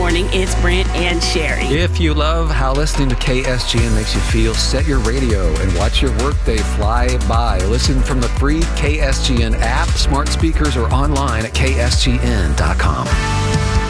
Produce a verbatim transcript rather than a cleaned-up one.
morning. It's Brent and Sherry. If you love how listening to K S G N makes you feel, set your radio and watch your workday fly by. Listen from the free K S G N app, smart speakers, or online at K S G N dot com.